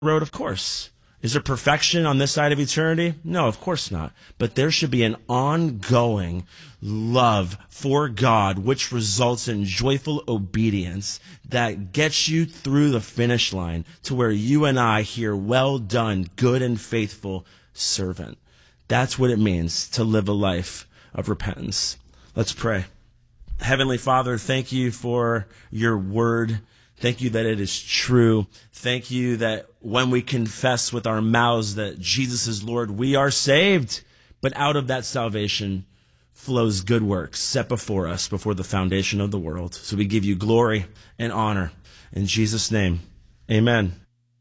road? Of course. Is there perfection on this side of eternity? No, of course not. But there should be an ongoing love for God, which results in joyful obedience that gets you through the finish line to where you and I hear, well done, good and faithful servant. That's what it means to live a life of repentance. Let's pray. Heavenly Father, thank you for your word. Thank you that it is true. Thank you that when we confess with our mouths that Jesus is Lord, we are saved. But out of that salvation flows good works set before us before the foundation of the world. So we give you glory and honor. In Jesus' name, amen.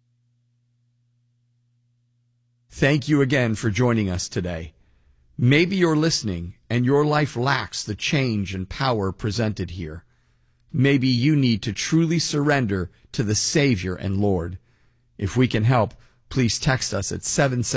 Thank you again for joining us today. Maybe you're listening and your life lacks the change and power presented here. Maybe you need to truly surrender to the Savior and Lord. If we can help, please text us at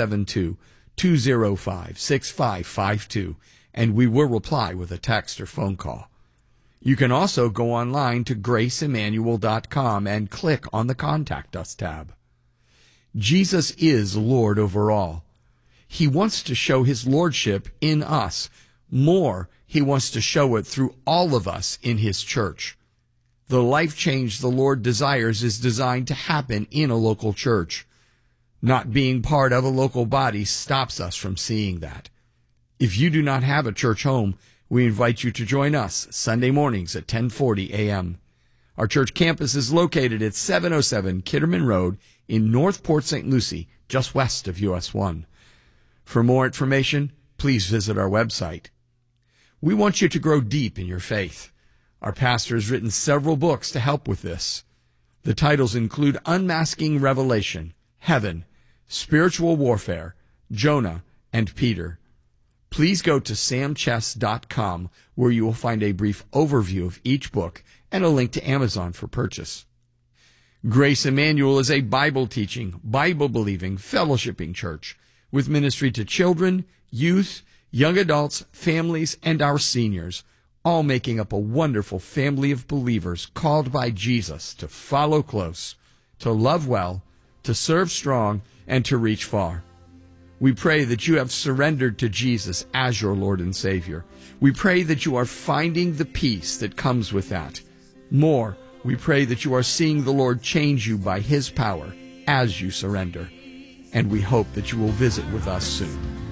772-205-6552, and we will reply with a text or phone call. You can also go online to graceemmanuel.com and click on the Contact Us tab. Jesus is Lord over all. He wants to show his lordship in us. More, he wants to show it through all of us in his church. The life change the Lord desires is designed to happen in a local church. Not being part of a local body stops us from seeing that. If you do not have a church home, we invite you to join us Sunday mornings at 10:40 a.m. Our church campus is located at 707 Kitterman Road in North Port St. Lucie, just west of US 1. For more information, please visit our website. We want you to grow deep in your faith. Our pastor has written several books to help with this. The titles include Unmasking Revelation, Heaven, Spiritual Warfare, Jonah, and Peter. Please go to samchess.com where you will find a brief overview of each book and a link to Amazon for purchase. Grace Emmanuel is a Bible-teaching, Bible-believing, fellowshipping church with ministry to children, youth, young adults, families, and our seniors, all making up a wonderful family of believers called by Jesus to follow close, to love well, to serve strong, and to reach far. We pray that you have surrendered to Jesus as your Lord and Savior. We pray that you are finding the peace that comes with that. More, we pray that you are seeing the Lord change you by his power as you surrender. And we hope that you will visit with us soon.